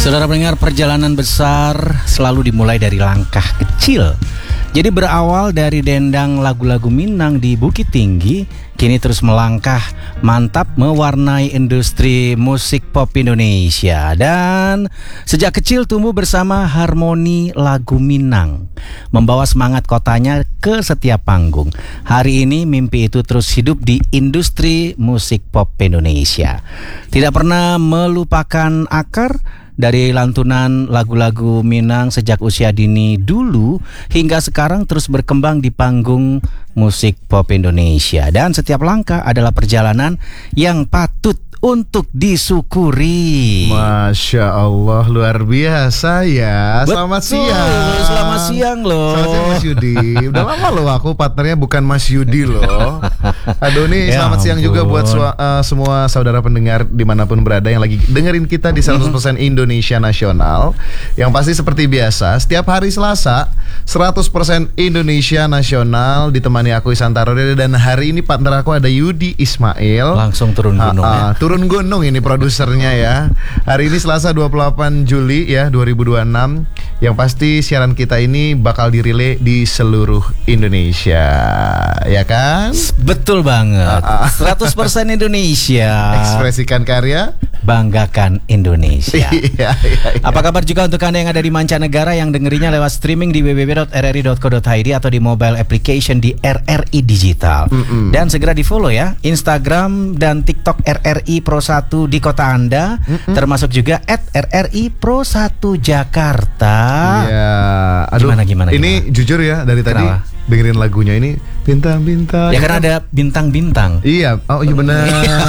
Saudara pendengar, perjalanan besar selalu dimulai dari langkah kecil. Jadi berawal dari dendang lagu-lagu Minang di Bukit Tinggi, kini terus melangkah mantap mewarnai industri musik pop Indonesia. Dan sejak kecil tumbuh bersama harmoni lagu Minang, membawa semangat kotanya ke setiap panggung. Hari ini mimpi itu terus hidup di industri musik pop Indonesia. Tidak pernah melupakan akar dari lantunan lagu-lagu Minang sejak usia dini dulu hingga sekarang terus berkembang di panggung musik pop Indonesia. Dan setiap langkah adalah perjalanan yang patut untuk disyukuri. Masya Allah, luar biasa ya. Selamat siang. Selamat siang loh. Selamat siang Mas Yudi. Udah lama loh aku partnernya bukan Mas Yudi loh. Aduh nih Ya selamat siang juga buat semua saudara pendengar dimanapun berada yang lagi dengerin kita di 100% Indonesia Nasional. Yang pasti seperti biasa setiap hari Selasa 100% Indonesia Nasional ditemani aku Isantaro, dan hari ini partner aku ada Yudi Ismail. Langsung turun gunung ya. Turun gunung ini produsernya ya. Hari ini Selasa 28 Juli ya 2026. Yang pasti siaran kita ini bakal dirilai di seluruh Indonesia, ya kan? Betul banget. 100% Indonesia. Ekspresikan karya, banggakan Indonesia. Iya. Apa kabar juga untuk Anda yang ada di mancanegara yang dengerinya lewat streaming di www.rri.co.id atau di mobile application di RRI Digital. Dan segera di follow ya Instagram dan TikTok RRI Pro 1 di kota Anda, termasuk juga @RRI Pro 1 Jakarta. Iya. Aduh, Gimana? ini jujur ya dari tadi dengerin lagunya ini bintang-bintang. Ya karena ada bintang-bintang. Iya, oh iya benar.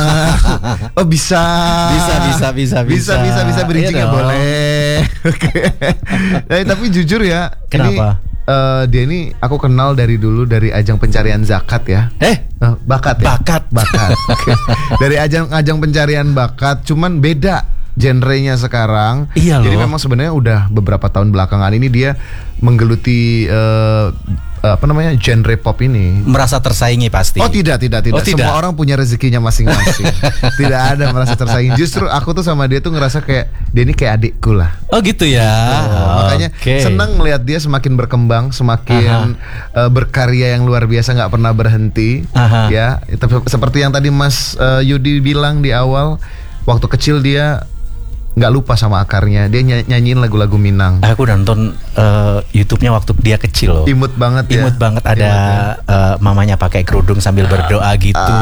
Oh bisa bridging-nya boleh. Oke. Tapi jujur ya. Kenapa? Dia ini aku kenal dari dulu dari ajang pencarian zakat ya. Bakat ya. Bakat. Oke. Dari ajang pencarian bakat, cuman beda genrenya sekarang. Iya loh. Jadi memang sebenarnya udah beberapa tahun belakangan ini dia menggeluti genre pop ini. Merasa tersaingi pasti. Oh tidak. Oh, tidak. Semua orang punya rezekinya masing-masing. Tidak ada merasa tersaingi. Justru aku tuh sama dia tuh ngerasa kayak dia ini kayak adikku lah. Oh gitu ya. Makanya senang melihat dia semakin berkembang, semakin berkarya yang luar biasa, nggak pernah berhenti. Ya, seperti yang tadi Mas Yudi bilang di awal, waktu kecil dia nggak lupa sama akarnya. Dia nyanyiin lagu-lagu Minang. Aku nonton YouTube-nya waktu dia kecil loh. Imut banget ya. Imut banget, ada mamanya pakai kerudung sambil berdoa gitu.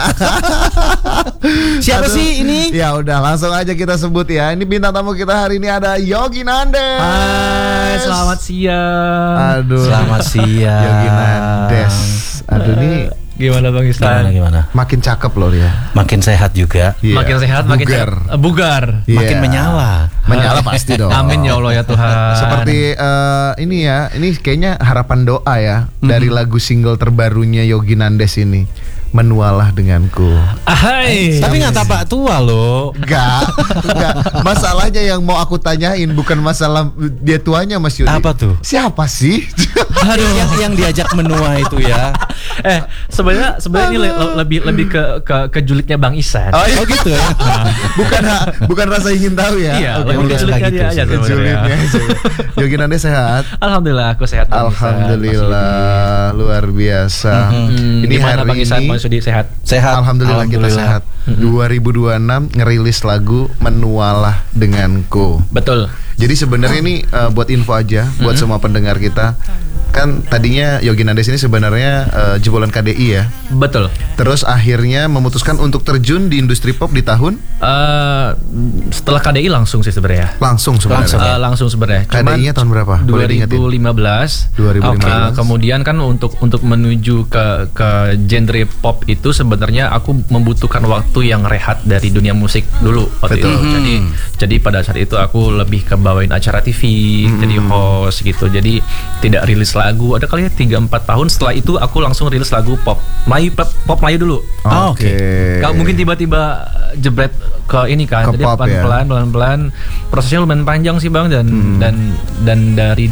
Siapa sih ini? Ya udah langsung aja kita sebut ya. Ini bintang tamu kita hari ini ada Yogi Nandes. Hai, selamat siang. Aduh. Selamat siang. Yogi Nandes. Aduh nih. Gimana Bang Istan? Gimana? Makin cakep loh dia. Makin sehat juga. Makin sehat, makin bugar. Makin menyala. Menyala pasti dong. Amin ya Allah ya Tuhan. Seperti ini ya, ini kayaknya harapan doa ya dari lagu single terbarunya Yogi Nandes ini, Menualah Denganku. Ahai. Tapi nggak tapak tua loh. Enggak. Masalahnya yang mau aku tanyain bukan masalah dia tuanya Mas Yudi. Apa tuh? Siapa sih? Aduh, yang diajak menua itu ya. Sebenarnya ini lebih ke julidnya Bang Isan. Oh gitu ya. Bukan rasa ingin tahu ya. Iya, lebih ke julidnya dia aja julidnya. Yogi Nandes sehat. Alhamdulillah aku sehat. Alhamdulillah, luar biasa. Ini hari Bang Isan, Mas Yudi sehat. Alhamdulillah kita sehat. 2026 ngerilis lagu Menualah Denganku. Betul. Jadi sebenarnya ini buat info aja buat semua pendengar kita. Kan tadinya Yogi Nandes ini sebenarnya jebolan KDI ya. Betul. Terus akhirnya memutuskan untuk terjun di industri pop di tahun setelah KDI langsung sih sebenarnya. Langsung sebenarnya. Langsung sebenarnya. KDI-nya tahun berapa? 2015. 2015. Kemudian kan untuk menuju ke genre pop itu sebenarnya aku membutuhkan waktu yang rehat dari dunia musik dulu waktu itu. Jadi pada saat itu aku lebih ke bawain acara TV, jadi host gitu. Jadi tidak rilis lagu. Ada kali ya 3-4 tahun setelah itu aku langsung rilis lagu pop Melayu dulu. Oke. Gak mungkin tiba-tiba jebret ke ini kan. Ke jadi pelan-pelan prosesnya lumayan panjang sih Bang, dan dari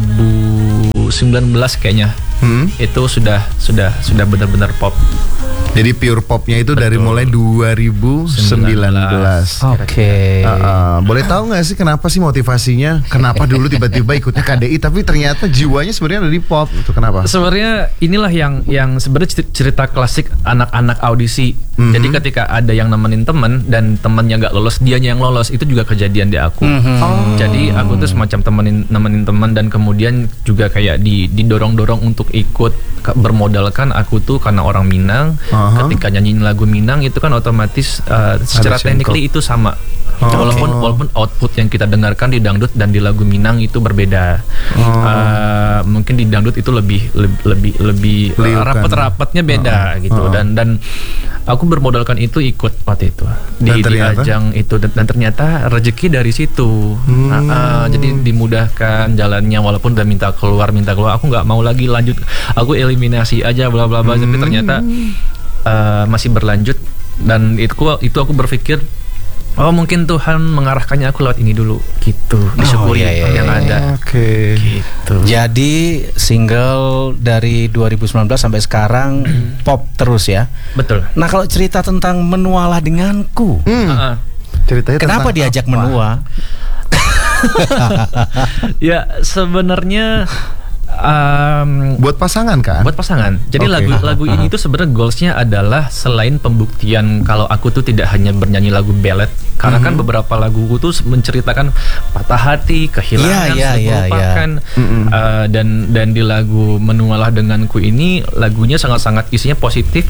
2019 kayaknya itu sudah benar-benar pop. Jadi pure popnya itu dari mulai 2019. Oke. Boleh tahu nggak sih kenapa sih motivasinya? Kenapa dulu tiba-tiba ikutnya KDI tapi ternyata jiwanya sebenarnya ada di pop? Itu kenapa? Sebenarnya inilah yang sebenarnya cerita klasik anak-anak audisi. Jadi ketika ada yang nemenin temen dan temennya nggak lolos, dianya yang lolos, itu juga kejadian di aku. Jadi aku tuh semacam nemenin teman dan kemudian juga kayak didorong-dorong untuk ikut, bermodalkan aku tuh karena orang Minang. Ketika nyanyiin lagu Minang itu kan otomatis secara technically itu sama. Walaupun output yang kita dengarkan di dangdut dan di lagu Minang itu berbeda. Mungkin di dangdut itu lebih rapat-rapatnya beda gitu. Dan aku bermodalkan itu ikut waktu itu di ajang itu dan ternyata rezeki dari situ. Jadi dimudahkan jalannya walaupun udah minta keluar aku nggak mau lagi lanjut, aku eliminasi aja bla bla bla. Tapi ternyata masih berlanjut dan itu aku berpikir mungkin Tuhan mengarahkannya aku lewat ini dulu gitu. Disyukuri yang ada. Oke. Gitu. Jadi single dari 2019 sampai sekarang pop terus ya. Betul. Nah, kalau cerita tentang Menualah Denganku, Ceritanya kenapa tentang diajak apa? menua? Ya sebenarnya Buat pasangan kan? buat pasangan. Jadi Oke. lagu ini tuh sebenarnya goalsnya adalah selain pembuktian kalau aku tuh tidak hanya bernyanyi lagu ballad, karena kan beberapa laguku tuh menceritakan patah hati, kehilangan, melupakan. Dan di lagu Menualah Denganku ini lagunya sangat-sangat isinya positif.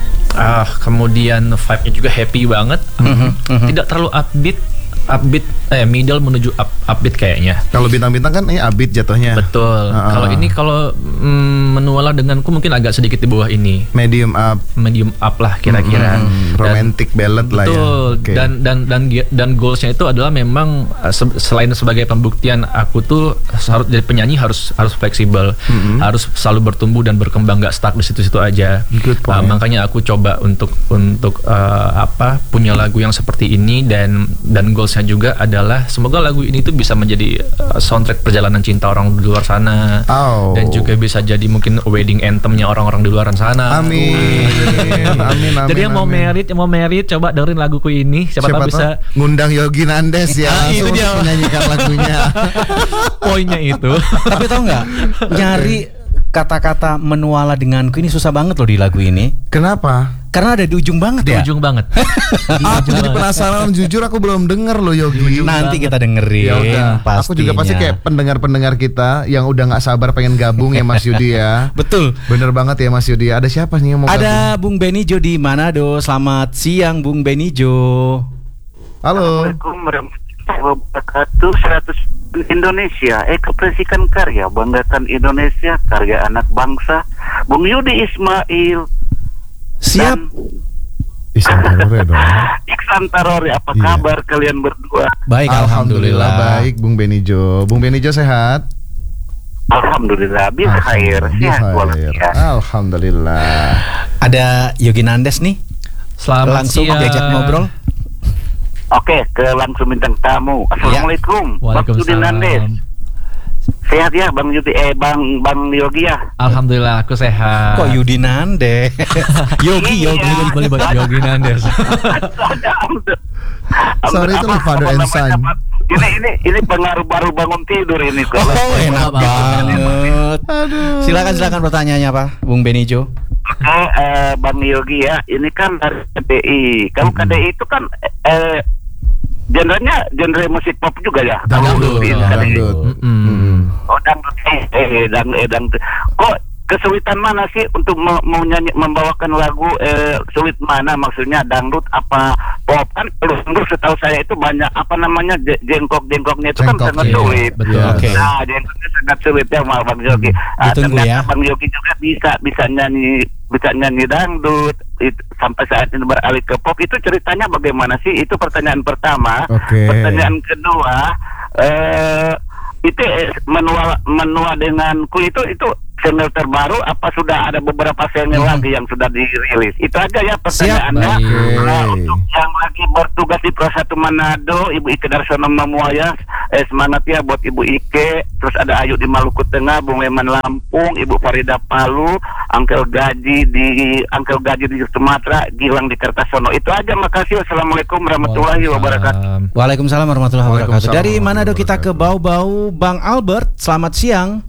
Kemudian vibe-nya juga happy banget. Tidak terlalu upbeat, middle menuju upbeat kayaknya. Kalau bintang-bintang kan ini upbeat jatuhnya. Betul. Kalau ini Menualah Denganku mungkin agak sedikit di bawah ini. Medium Up lah kira-kira. Romantic ballad lah ya. Betul. Oke. Dan goalsnya itu adalah memang selain sebagai pembuktian aku tuh harus jadi penyanyi harus fleksibel, harus selalu bertumbuh dan berkembang, nggak stuck di situ-situ aja. Good point. Makanya aku coba untuk punya lagu yang seperti ini dan goalsnya juga adalah semoga lagu ini tuh bisa menjadi soundtrack perjalanan cinta orang di luar sana. Dan juga bisa jadi mungkin wedding anthemnya orang-orang di luar sana. Amin. Amin. Jadi yang mau merit coba dengerin laguku ini, siapa tahu bisa ngundang Yogi Nandes ya. Itu langsung dia. menyanyikan lagunya. poinnya itu. Tapi tahu nggak, nyari kata-kata Menualah Denganku ini susah banget loh di lagu ini. Kenapa? Karena ada di ujung banget Di ya. ujung banget. Aku jadi penasaran, jujur aku belum denger loh Yogi. Nanti kita dengerin. Ya udah, pastinya. aku juga pasti kayak pendengar-pendengar kita yang udah nggak sabar pengen gabung ya Mas Yudi ya. Betul. Bener banget ya Mas Yudi. Ada siapa nih yang mau gabung? Ada Bung Benijo di Manado. Selamat siang Bung Benijo. Halo. Assalamualaikum warahmatullahi wabarakatuh. 100 Indonesia, ekspresikan karya, banggakan Indonesia, karya anak bangsa. Bung Yudi Ismail Siap. dan Iksan Tarore dong. Iksan Tarore. Apa Iya. kabar kalian berdua? Baik, alhamdulillah. baik Bung Benijo. Bung Benijo sehat? Alhamdulillah, bil khair. Sehat walafiat. Alhamdulillah. Ada Yogi Nandes nih. Selamat Langsung siang. diajak ngobrol. Oke, langsung bintang tamu. Assalamualaikum, Bang Yudi Nandes. Waalaikumsalam. Sehat ya, Bang Yudi, Bang Yogi ya. Alhamdulillah aku sehat. Kok Yudi Nandes? Yogi. Boleh Yogi Nandes. Sorry, itu lah father and son. Ini pengaruh baru bangun tidur ini kok. Oh, enak banget. Silakan pertanyaannya Pak, Bung Benijo. Oke, Bang Yogi ya, ini kan dari KDI. Kalau KDI itu kan genre musik pop juga ya. Dangdut. Oh, dangdut. Kok kesulitan mana sih untuk membawakan lagu sulit mana, maksudnya dangdut apa pop? Kan kalau dangdut setahu saya itu banyak jengkok-jengkoknya itu kan sangat sulit. Betul. Oke. Nah, jengkoknya sangat sulit ya Bang Yogi. Ditunggu Ternyata ya. Bang Yogi juga bisa nyanyi dangdut. Sampai saat ini beralih ke pop. Itu ceritanya bagaimana sih? Itu pertanyaan pertama. Oke. Pertanyaan kedua, itu menua denganku itu single terbaru apa sudah ada beberapa single lagi yang sudah dirilis? Itu aja ya pertanyaannya. baik. Untuk yang lagi bertugas di Pro 1 Manado, Ibu Ike Darsono Mamuaya, semangat ya buat Ibu Ike, terus ada Ayu di Maluku Tengah, Bung Leman Lampung, Ibu Farida Palu, Angkel Gaji di Sumatera, Gilang di Kertasono. Itu aja, makasih. Assalamualaikum warahmatullahi wabarakatuh. Waalaikumsalam warahmatullahi wabarakatuh. Waalaikumsalam Dari Manado kita ke Bau-Bau, Bang Albert. Selamat siang.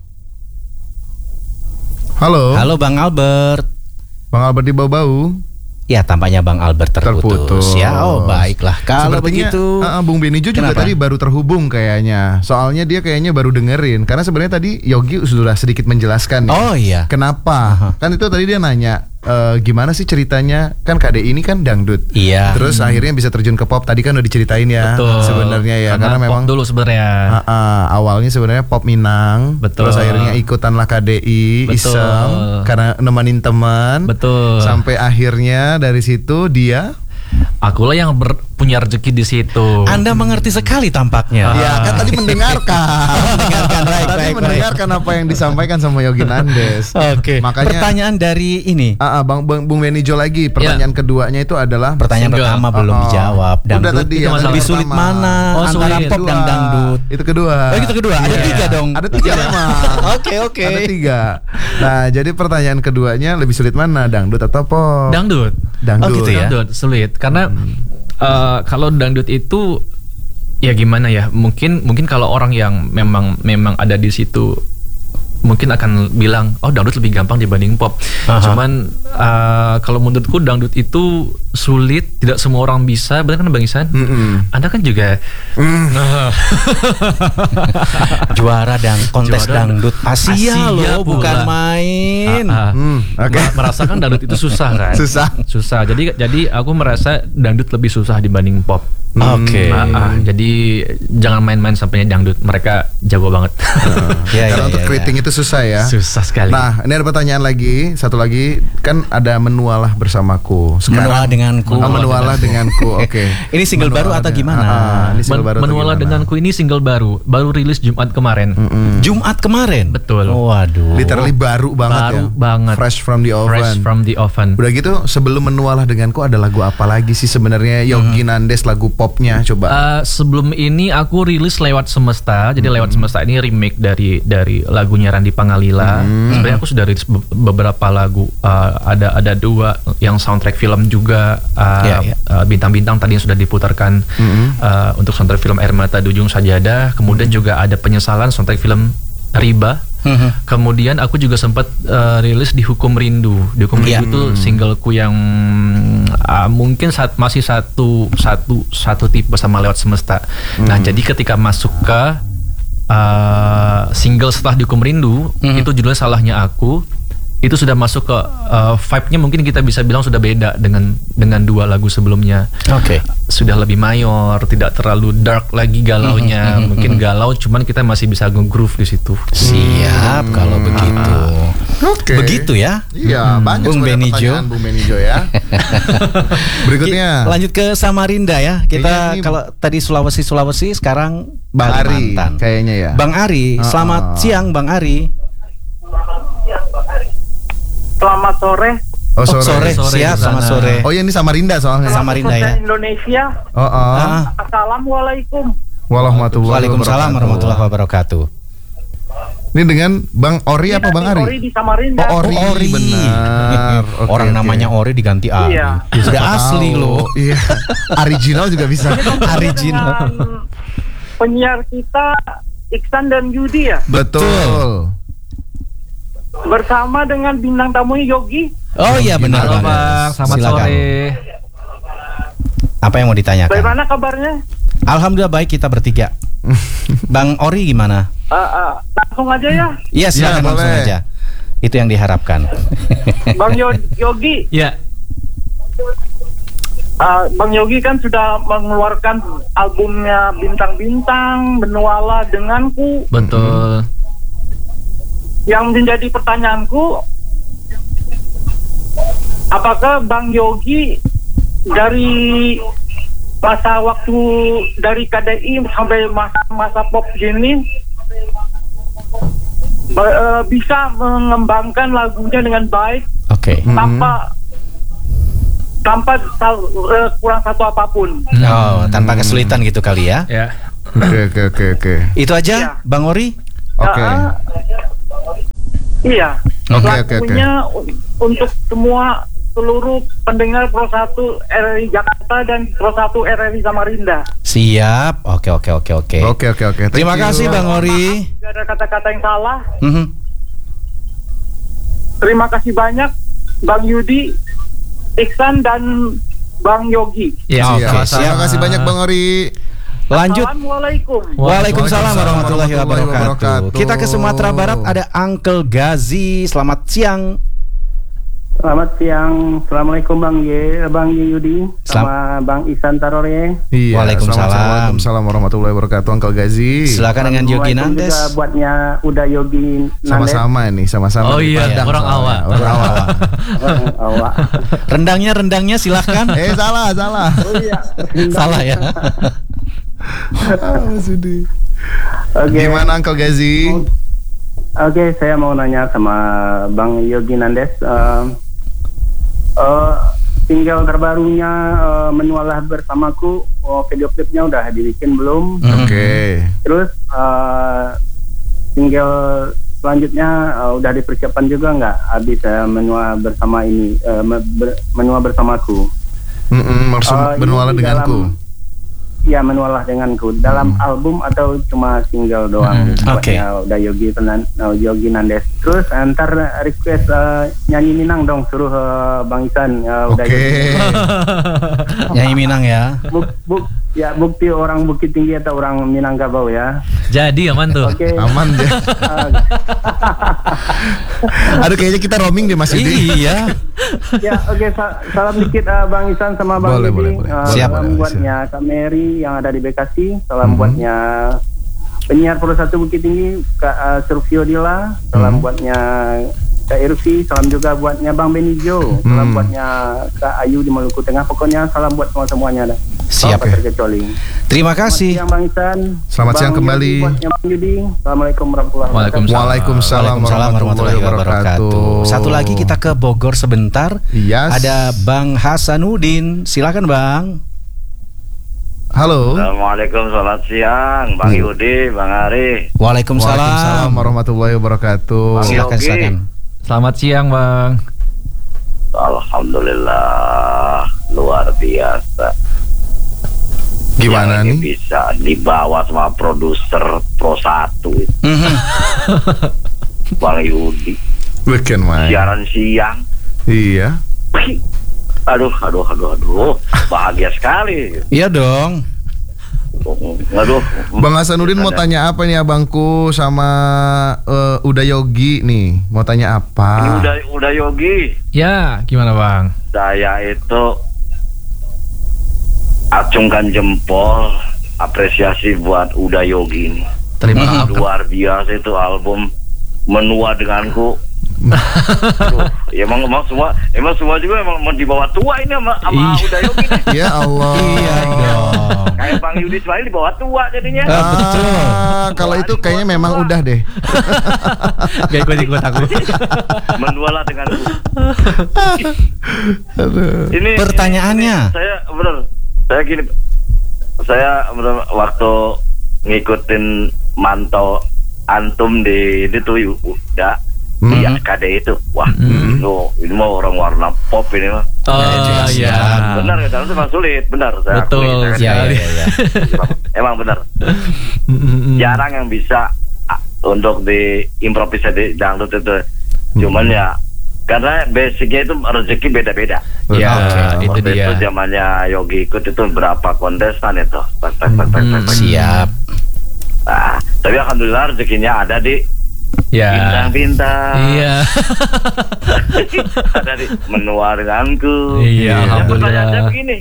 Halo. Halo Bang Albert. Bang Albert di Bau-Bau. Ya, tampaknya Bang Albert terputus. Ya, oh baiklah. Kalau Sepertinya, begitu, Bung Benijo juga Kenapa? tadi baru terhubung kayaknya. Soalnya dia kayaknya baru dengerin. Karena sebenarnya tadi Yogi sudah sedikit menjelaskan nih. oh iya. Kenapa? Kan itu tadi dia nanya gimana sih ceritanya? Kan KDI ini kan dangdut. Iya. Terus akhirnya bisa terjun ke pop. Tadi kan udah diceritain ya. Betul. Sebenarnya ya. Karena pop memang dulu sebenarnya. awalnya sebenarnya pop Minang. Betul. Terus akhirnya ikutanlah KDI, Betul. iseng karena nemenin teman. Betul. Sampai akhirnya dari situ dia Akulah yang punya rezeki di situ. Anda mengerti sekali tampaknya. ya kan tadi mendengarkan. Baik, Tadi baik, mendengarkan apa yang disampaikan sama Yogi Nandes. Oke. Makanya Pertanyaan dari ini. Bung Benijo lagi. Pertanyaan keduanya itu adalah Pertanyaan Single. pertama belum dijawab. Udah Dangdut tadi itu yang lebih pertama. sulit mana Oh, antara sulit. pop dan Kedua. dangdut? Itu kedua. Itu kedua. Ada Iya. 3 dong. Ada 3 memang. Oke. Ada 3. Nah, jadi pertanyaan keduanya lebih sulit mana, dangdut atau pop? Dangdut. Dangdut. Oh, gitu ya? Dangdut sulit karena kalau dangdut itu ya gimana ya? Mungkin kalau orang yang memang ada di situ mungkin akan bilang dangdut lebih gampang dibanding pop. Aha. Cuman kalau menurutku dangdut itu sulit, tidak semua orang bisa. Benar kan Bang Isan? Anda kan juga Juara dan kontes Juara dangdut Asia, Asia loh, pula. bukan main. Oke. merasakan dangdut itu susah kan? Susah. Jadi aku merasa dangdut lebih susah dibanding pop. Oke. Jadi jangan main-main sampainya dangdut. Mereka jago banget. Ya, Karena ya, untuk ya, keriting itu susah ya. Susah sekali. Nah, ini ada pertanyaan lagi, satu lagi, kan ada Menualah Bersamaku. Menualah denganku. Menualah denganku. Oke. Ini single baru atau gimana? Ini single baru atau Menualah gimana? denganku ini single baru rilis Jumat kemarin. Jumat kemarin. Betul. Waduh. Literally baru banget Baru ya. banget. Fresh from the oven. Fresh from the oven. Udah gitu, sebelum Menualah denganku ada lagu apa lagi sih sebenarnya Yogi Nandes lagu popnya coba? Sebelum ini aku rilis Lewat Semesta. Jadi Lewat Semesta ini remake dari lagunya Randy Pangalila. Sebenarnya aku sudah rilis beberapa lagu. Ada 2 yang soundtrack film juga. Bintang-bintang tadi yang sudah diputarkan untuk soundtrack film Air Mata di Ujung Sajadah. Kemudian juga ada Penyesalan soundtrack film Riba. Kemudian aku juga sempat rilis di Hukum Rindu. Di Hukum Rindu itu singleku yang mungkin masih satu tipe sama Lewat Semesta. Nah, jadi ketika masuk ke single setelah di Hukum Rindu, itu judulnya Salahnya Aku. Itu sudah masuk ke vibe-nya, mungkin kita bisa bilang sudah beda dengan 2 lagu sebelumnya. Oke. Sudah lebih mayor, tidak terlalu dark lagi galaunya. Mungkin galau, cuman kita masih bisa nge-groove di situ. Siap kalau begitu. Oke. Begitu ya. Iya, banyak Bung sebenarnya Benijo. pertanyaan Bung Benijo ya. Berikutnya Lanjut ke Samarinda ya. Kita Kayaknya ini- kalau tadi Sulawesi, sekarang Bang Ari Kalimantan. kayaknya ya. Bang Ari, selamat siang Bang Ari. Selamat sore. Oh, sore. Sore Siap di sama sana. sore. Oh iya, ini Samarinda soalnya. Samarinda ya. Indonesia. Oh, Ah, Assalamualaikum. Waalaikumsalam warahmatullahi wabarakatuh. Ini dengan Bang Ori apa Bang Ari? Ori di Samarinda. Oh, Ori. Benar. Oke, Orang oke. namanya Ori diganti Ari. Iya. Sudah Siapa asli tahu. loh. Iya. Original juga bisa. Original. Dengan penyiar kita Iksan dan Yudi ya. Betul. Bersama dengan bintang tamunya Yogi. Oh iya benar Halo banget. Bang, selamat Silakan. sore. Apa yang mau ditanyakan? Bagaimana kabarnya? Alhamdulillah baik, kita bertiga. Bang Ori gimana? Langsung aja ya. Iya silakan Ya, langsung boleh. aja. Itu yang diharapkan. Bang Yogi. Ya, Bang Yogi kan sudah mengeluarkan albumnya Bintang-Bintang, Menualah Denganku. betul. Yang menjadi pertanyaanku, apakah Bang Yogi dari masa waktu dari KDI sampai masa pop gini bisa mengembangkan lagunya dengan baik Oke. tanpa kurang satu apapun? Oh, tanpa kesulitan gitu kali ya. Ya. Oke. Itu aja, Iya. Bang Ori. Oke. Iya. Oke. Lagunya untuk semua seluruh pendengar Pro 1 RRI Jakarta dan Pro 1 RRI Samarinda. Siap. Oke. Oke. Thank Terima you. kasih Bang Ori. Tidak ada kata-kata yang salah. Mhm. Terima kasih banyak Bang Yudi, Iksan dan Bang Yogi. Ya, Siap. sama-sama. Terima kasih banyak Bang Ori. Lanjut. Assalamualaikum. Waalaikumsalam warahmatullahi wabarakatuh. wabarakatuh. Kita ke Sumatera Barat, ada Uncle Gazi. Selamat siang. Selamat siang, assalamualaikum Bang Yudi, sama Bang Ihsan Tarore. Iya. Waalaikumsalam. Waalaikumsalam warahmatullahi wabarakatuh Uncle Gazi. Silakan dengan Yogi Assalamualaikum Nandes. juga buatnya Uda Yogi Nandes. Sama-sama nih, sama-sama. Oh di iya, Padang orang soalnya. awak. Orang awak. Awak. Rendangnya silahkan. Salah. Oh iya. Salah ya. Oke. Gimana Uncle Gazi? Oke, saya mau nanya sama Bang Yogi Nandes. Single terbarunya Menualah Bersamaku, video klipnya udah dibikin belum? Oke. Terus single selanjutnya udah dipersiapkan juga nggak? Habis Menua Bersama ini, Menua Bersamaku. Bernualah Ini denganku. Ya, Menualah Denganku dalam album atau cuma single doang? Oke. Buatnya udah Yogi Nandes. Terus ntar request nyanyi Minang dong, suruh Bang Ihsan. Udah Oke. Nyanyi Minang ya. Bukti orang Bukit Tinggi atau orang Minangkabau ya. Jadi aman tuh. Oke. Aman deh. Aduh, kayaknya kita roaming deh Mas Yudi. Iya. Ya, oke. Salam dikit Bang Ihsan sama Bang Boleh. Yudi. Siap. Salam buatnya Kak Mary yang ada di Bekasi. Salam buatnya penyiar Pro 1 Bukit Tinggi Kak Survio Dila. Salam buatnya Kak Irvi. Salam juga buatnya Bang Benijo. Salam buatnya Kak Ayu di Maluku Tengah. Pokoknya salam buat semuanya dah. Siap. Tanpa terkecuali. Terima kasih. Selamat siang Bang Ihsan. Selamat siang Bang kembali. Yudi, buatnya Bang Yudi. Assalamualaikum warahmatullahi wabarakatuh. Waalaikumsalam warahmatullahi wabarakatuh. Satu lagi kita ke Bogor sebentar. Yes. Ada Bang Hasanuddin. Silakan Bang. Halo. Assalamualaikum, selamat siang Bang Yudi, Bang Ari. Waalaikumsalam. warahmatullahi wabarakatuh. Silakan. Selamat siang, Bang. Alhamdulillah, luar biasa. Gimana Yang ini nih? bisa dibawa sama produser Pro 1 itu, Mhm. Bang Yudi. Bukan main. Siaran siang. Iya. Wih, Aduh, bahagia sekali. Iya dong. Aduh, Bang Hasanuddin mau tanya apa nih abangku sama Uda Yogi nih? Mau tanya apa? Ini udah Yogi. Ya, gimana, Bang? Saya itu acungkan jempol, apresiasi buat Uda Yogi ini. Terima kasih. Luar biasa itu album Menua Denganku. Aduh, ya emang semua juga emang mau dibawa tua ini sama Uda Yogi nih. Ya Allah. Iya dong. Kayak Bang Yudi Ismail dibawa tua jadinya. Betul. Kalau itu kayaknya memang udah deh. Gak ikut aku. Menualah Denganku. Ini Pertanyaannya. Saya bener waktu ngikutin mantau antum di itu udah di AKD itu. Wah, ini mah orang warna pop ini mah. Oh iya. Benar ya, itu memang sulit, benar. Saya Betul akui, sekali. Iya. Emang benar. Jarang yang bisa untuk diimprovisasi di dangdut itu. Cuman ya karena basicnya itu rezeki beda-beda. Ya, Oke, itu Waktu dia. itu zamannya Yogi ikut itu berapa kontestan itu. Siap. Nah, tapi alhamdulillah rezekinya ada di Ya. bintang-bintang. Iya. Ada di Menua Denganku. Iya, Nah, alhamdulillah. pertanyaan saya begini,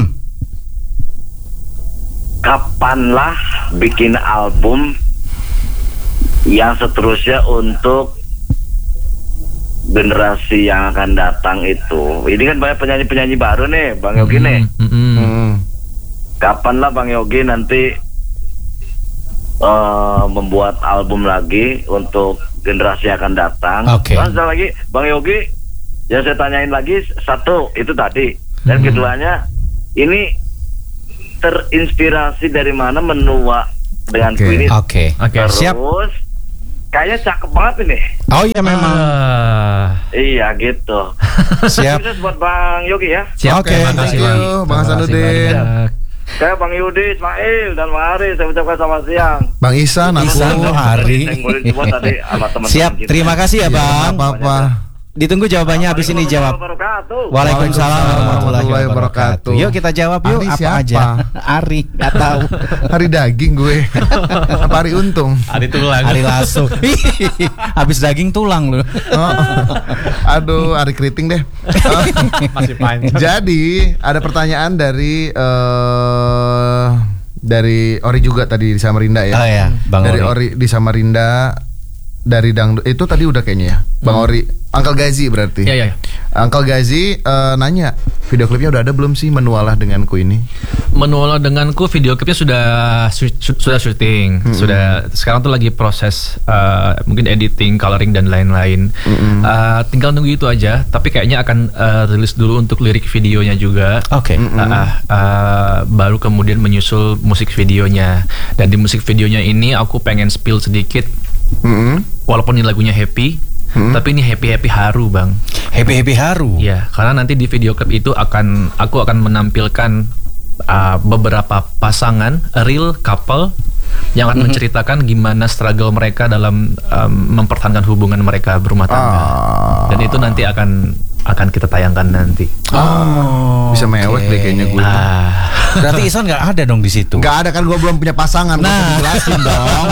kapanlah bikin album yang seterusnya untuk generasi yang akan datang itu? Ini kan banyak penyanyi-penyanyi baru nih, Bang Yogi nih. Kapanlah Bang Yogi nanti membuat album lagi untuk generasi yang akan datang? Oke. Terus ada lagi Bang Yogi, yang saya tanyain lagi satu itu tadi, dan keduanya ini terinspirasi dari mana Menua dengan Oke. Queen. Oke. Terus Siap. kayaknya cakep banget ini. Oh iya memang. Iya gitu. Siap. Sukses buat Bang Yogi ya. Siap, Oke, terima thank kasih, Bang. you, Bang Hasanuddin. Saya Bang Yudi, Ismail, dan Bang Ari, saya ucapkan selamat siang. Bang Ihsan, aku. Ihsan, Hari. Tenggolin semua tadi sama teman-teman Siap. kita. Terima kasih ya, Bang. Apa-apa. Ditunggu jawabannya habis ini jawab. Waalaikumsalam warahmatullahi wabarakatuh. Yuk kita jawab yuk Ari apa siapa? aja. Ari, nggak tahu. Hari daging gue. Apa hari untung? Hari tulang. Ari lasso. Habis daging tulang loh. Oh. Aduh, hari keriting deh. Masih panjang. Jadi ada pertanyaan dari Ori juga tadi di Samarinda ya. Oh ya, Bang Dari Ori. Ori di Samarinda, dari dangdut itu tadi udah kayaknya ya. Bang Ori, Uncle Gazi berarti. Iya, iya. Uncle Gazi nanya, video klipnya udah ada belum sih Menualah Denganku ini? Menualah Denganku video klipnya sudah syuting, sudah sekarang tuh lagi proses mungkin editing, coloring dan lain-lain. Tinggal nunggu itu aja. Tapi kayaknya akan rilis dulu untuk lirik videonya juga. Oke. Baru kemudian menyusul musik videonya. Dan di musik videonya ini aku pengen spill sedikit. Walaupun ini lagunya happy, tapi ini happy haru, Bang. Happy haru. Ya, karena nanti di video klip itu aku akan menampilkan beberapa pasangan real couple yang akan menceritakan gimana struggle mereka dalam mempertahankan hubungan mereka berumah tangga. Dan itu nanti akan kita tayangkan nanti. Oh. Bisa mewek deh kayaknya gue. Berarti Ihsan nggak ada dong di situ. Nggak ada kan, gue belum punya pasangan. Nah. Jelasin dong.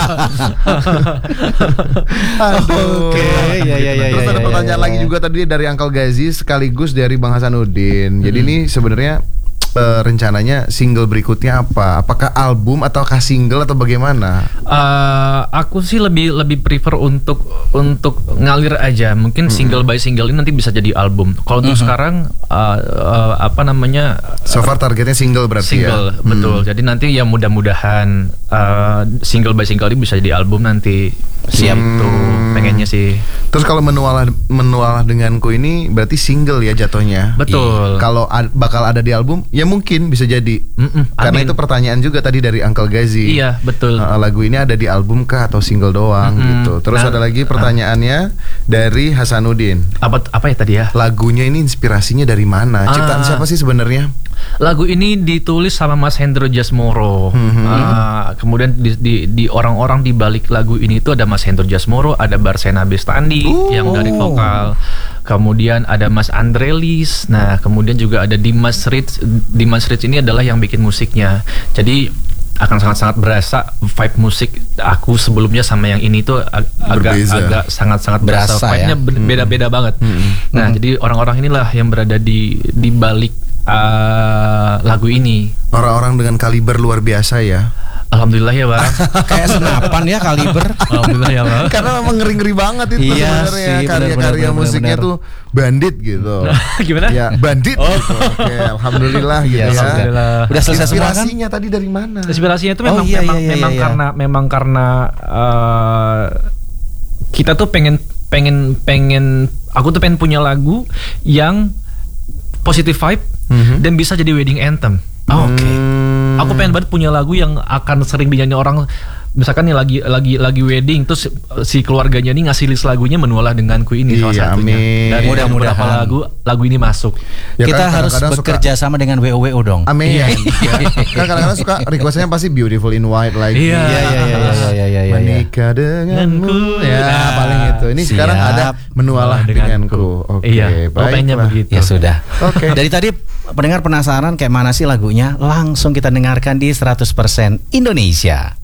Aduh. Oke, ya. Terus ada pertanyaan lagi juga tadi dari Uncle Gazi sekaligus dari Bang Hasanuddin. Jadi ini sebenarnya rencananya single berikutnya apa? Apakah album ataukah single atau bagaimana? Aku sih lebih prefer untuk ngalir aja. Mungkin single by single ini nanti bisa jadi album. Kalau untuk sekarang apa namanya? So far targetnya single berarti Single, ya? betul. Jadi nanti ya mudah-mudahan single by single ini bisa jadi album nanti. Siap. Itu pengennya sih. Terus kalau Menualah Denganku ini berarti single ya jatuhnya? Betul. Kalau bakal ada di album, ya mungkin bisa jadi. Karena amin. itu pertanyaan juga tadi dari Uncle Gazi. Iya, betul. Lagu ini ada di album kah atau single doang gitu. Terus ada lagi pertanyaannya dari Hasanuddin. Apa ya tadi ya? Lagunya ini inspirasinya dari mana? Ciptaan siapa sih sebenarnya? Lagu ini ditulis sama Mas Hendro Jasmoro. Kemudian di orang-orang di balik lagu ini itu ada Mas Hendro Jasmoro, ada Barsena Bestandi yang dari vokal. Kemudian ada Mas Andrelis. Nah, kemudian juga ada Dimas Ritz. Dimas Ritz ini adalah yang bikin musiknya. Jadi akan sangat-sangat berasa vibe musik aku sebelumnya sama yang ini tuh agak sangat-sangat berasa. Vibe-nya beda-beda banget. Nah, jadi orang-orang inilah yang berada di balik lagu ini. Orang-orang dengan kaliber luar biasa ya. Alhamdulillah ya, Bang. Kayak senapan ya kaliber. Alhamdulillah ya, Bang. Karena memang ngeri-ngeri banget itu Iya sebenarnya sih, karya-karya benar, musiknya benar. tuh bandit gitu. Gimana? Ya, bandit gitu. Oke, alhamdulillah gitu Iya, ya. alhamdulillah. Udah selesai semua kan? Inspirasinya tadi dari mana? Inspirasinya itu Oh, memang iya. karena kita tuh pengen aku tuh pengen punya lagu yang positive vibe dan bisa jadi wedding anthem. Oke. Aku pengen banget punya lagu yang akan sering dinyanyi orang. Misalkan nih lagi wedding, terus si keluarganya nih ngasih list lagunya Menualah Denganku ini salah Iya, satunya. amin. Dari Mudah-mudahan. beberapa lagu ini masuk. Ya Kita kan, harus kadang-kadang bekerja sama dengan WOWO dong. Amin. Ya. Kan kadang-kadang suka requestnya pasti Beautiful in White lagi. Iya. Iya. Menikah denganku. Ya, Nah, paling itu. Ini sekarang siap. ada Menualah Denganku. Oke, Iya, pengennya baiklah. begitu. Ya sudah. Oke. Dari tadi pendengar penasaran kayak mana sih lagunya? Langsung kita dengarkan di 100% Indonesia.